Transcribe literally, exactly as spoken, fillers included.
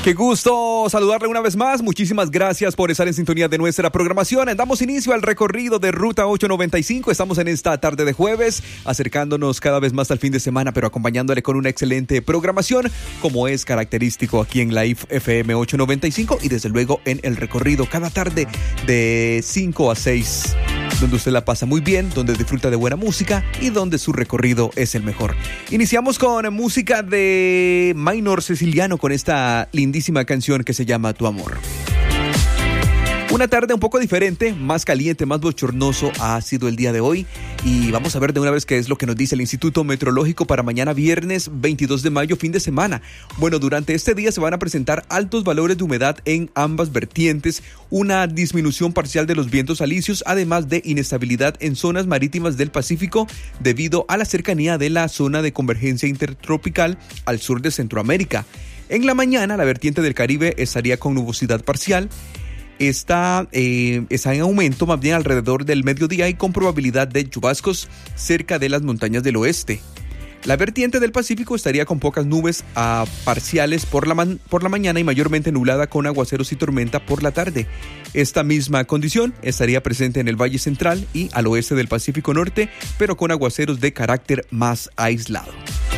Qué gusto saludarle una vez más. Muchísimas gracias por estar en sintonía de nuestra programación. Damos inicio al recorrido de Ruta ochocientos noventa y cinco. Estamos en esta tarde de jueves, acercándonos cada vez más al fin de semana, pero acompañándole con una excelente programación, como es característico aquí en la I F F M ochocientos noventa y cinco y desde luego en el recorrido cada tarde de cinco a seis, donde usted la pasa muy bien, donde disfruta de buena música y donde su recorrido es el mejor. Iniciamos con música de Minor Siciliano con esta lindísima canción que se llama Tu Amor. Una tarde un poco diferente, más caliente, más bochornoso ha sido el día de hoy y vamos a ver de una vez qué es lo que nos dice el Instituto Meteorológico para mañana viernes veintidós de mayo, fin de semana. Bueno, durante este día se van a presentar altos valores de humedad en ambas vertientes, una disminución parcial de los vientos alisios, además de inestabilidad en zonas marítimas del Pacífico debido a la cercanía de la zona de convergencia intertropical al sur de Centroamérica. En la mañana, la vertiente del Caribe estaría con nubosidad parcial. Está, eh, está en aumento más bien alrededor del mediodía y con probabilidad de chubascos cerca de las montañas del oeste. La vertiente del Pacífico estaría con pocas nubes a parciales por la, man- por la mañana y mayormente nublada con aguaceros y tormenta por la tarde. Esta misma condición estaría presente en el Valle Central y al oeste del Pacífico Norte, pero con aguaceros de carácter más aislado.